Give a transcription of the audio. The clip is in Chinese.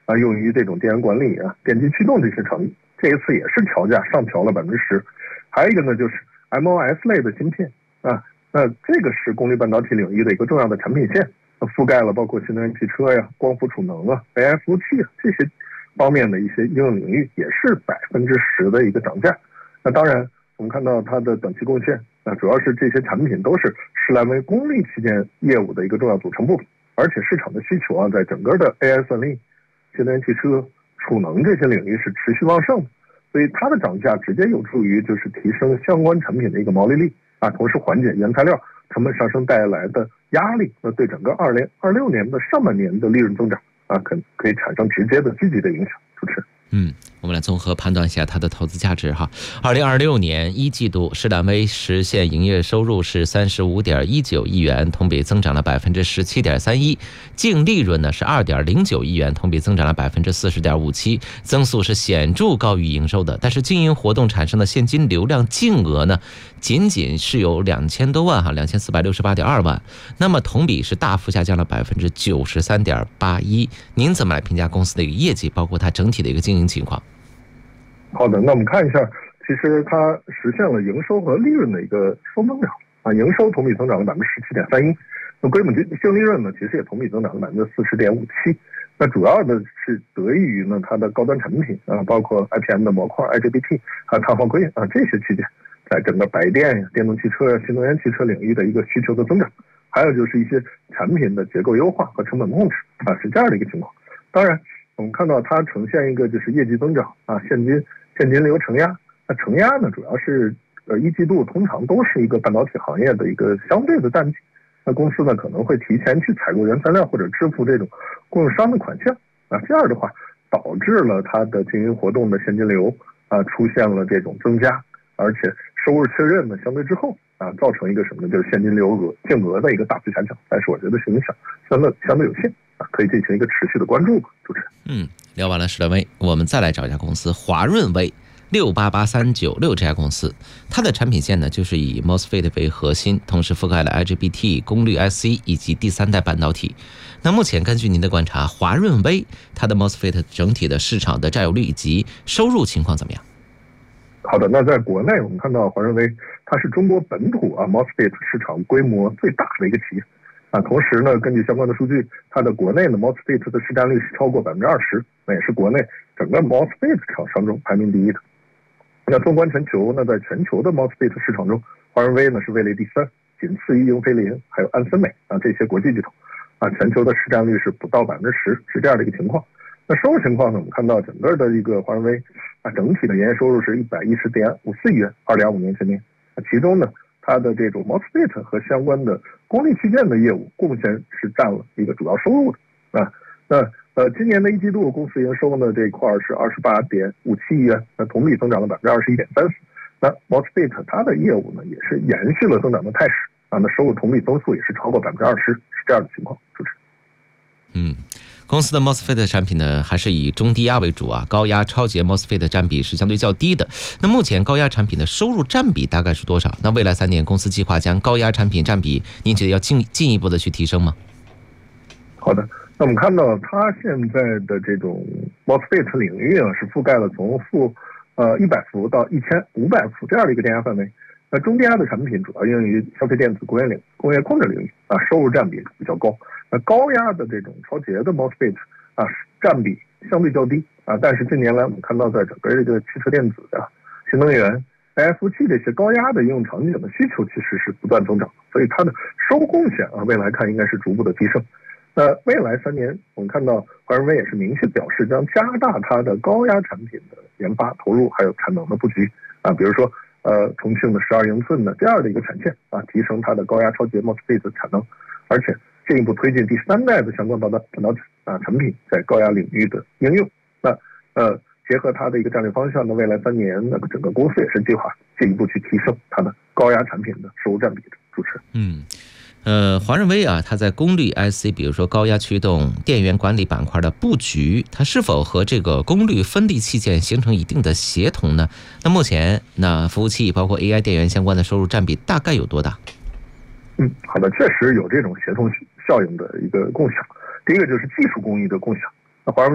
用于这种电源管理电机驱动这些场景，这一次也是调价上调了10%。还有一个呢，就是 MOS 类的芯片那这个是功率半导体领域的一个重要的产品线，覆盖了包括新能源汽车光伏储能AI 服务器这些方面的一些应用领域，也是10%的一个涨价。那当然，我们看到它的短期贡献，主要是这些产品都是施莱威功率器件业务的一个重要组成部分，而且市场的需求在整个的 AI 算力、新能源汽车、储能这些领域是持续旺盛的，所以它的涨价直接有助于就是提升相关产品的一个毛利率同时缓解原材料成本上升带来的压力，那对整个2026年的上半年的利润增长可以产生直接的积极的影响。主持人。 我们来综合判断一下它的投资价值哈。2026年1季度，施莱威实现营业收入是35.19亿元，同比增长了17.31%，净利润呢是2.09亿元，同比增长了40.57%，增速是显著高于营收的。但是经营活动产生的现金流量净额呢，仅仅是有2000多万2468.2万，那么同比是大幅下降了93.81%。您怎么来评价公司的一个业绩，包括它整体的一个经营情况？ 好的，那我们看一下，其实它实现了营收和利润的一个双增长营收同比增长了17.31%，那归母净利润呢，其实也同比增长了40.57%。那主要的是得益于呢它的高端产品包括 IPM 的模块、IGBT 还有碳化硅这些器件，在整个白电电动汽车新能源汽车领域的一个需求的增长，还有就是一些产品的结构优化和成本控制是这样的一个情况。当然，我们看到它呈现一个就是业绩增长现金流承压，那承压呢主要是1季度通常都是一个半导体行业的一个相对的淡季，那公司呢可能会提前去采购原材料或者支付这种供应商的款项这样的话导致了它的经营活动的现金流出现了这种增加，而且收入确认呢相对之后造成一个什么呢？就是现金流净额的一个大幅下降，但是我觉得影响相对有限可以进行一个持续的关注。主持人。 聊完了施莱威，我们再来找一家公司华润微688396这家公司，它的产品线呢就是以 MOSFET 为核心，同时覆盖了 IGBT、功率 IC 以及第三代半导体。那目前根据您的观察，华润微它的 MOSFET 整体的市场的占有率以及收入情况怎么样？ 好的，那在国内我们看到华润微它是中国本土MOSFET 市场规模最大的一个企业同时呢，根据相关的数据，它的国内的 MOSFET 的市占率是超过20%，那也是国内整个 MOSFET 厂商中排名第一的。那纵观全球，那在全球的 MOSFET 市场中，华润微呢是位列第3，仅次于英飞凌还有安森美这些国际巨头全球的市占率是不到10%，是这样的一个情况。那收入情况呢，我们看到整个的一个华润微整体的营业收入是110.54亿元，2025年全年，其中呢它的这种 MOSFET 和相关的功率器件的业务贡献是占了一个主要收入的那今年的1季度公司营收呢这一块是28.57亿元，那同比增长了21.34%。那 MOSFET 它的业务呢也是延续了增长的态势那收入同比增速也是超过20%，是这样的情况。主持人。 公司的 MOSFET 产品呢，还是以中低压为主高压超节 MOSFET 占比是相对较低的。那目前高压产品的收入占比大概是多少？那未来3年公司计划将高压产品占比，您觉得要进一步的去提升吗？ 好的，那我们看到它现在的这种 MOSFET 领域是覆盖了从100伏到1500伏这样的一个电压范围。那中低压的产品主要应用于消费电子、工业控制领域收入占比比较高。那高压的这种超节的 MOSFET占比相对较低但是近年来我们看到在整个这个汽车电子新能源、AI 服务器这些高压的应用场景的需求其实是不断增长，所以它的收入贡献未来看应该是逐步的提升。那未来3年我们看到华润微也是明确表示将加大它的高压产品的研发投入还有产能的布局比如说重庆的12英寸的这样的一个产线提升它的高压超节 MOSFET 的产能，而且进一步推进第3代的相关半导体产品在高压领域的应用。那结合它的一个战略方向呢，未来3年那整个公司也是计划进一步去提升它的高压产品的收入占比的。主持人。 华润微它在功率 IC 比如说高压驱动电源管理板块的布局，它是否和这个功率分立器件形成一定的协同呢？那目前服务器包括 AI 电源相关的收入占比大概有多大？ 好的，确实有这种协同效应的一个共享。第一个就是技术工艺的共享。那华润